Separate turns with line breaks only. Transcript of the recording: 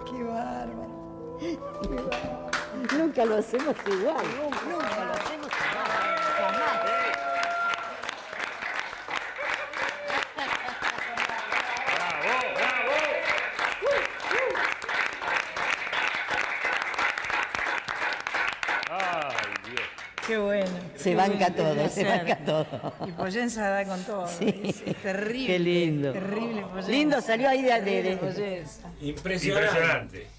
Qué bárbaro. Qué bárbaro.
Nunca lo hacemos igual.
Nunca lo hacemos igual. Jamás. Qué bueno.
Se banca todo, se banca todo.
Y Poyensa da con todo.
Sí.
Es terrible.
Qué lindo.
Terrible Poyensa.
Lindo, salió ahí de
Terrible Poyensa.
Impresionante.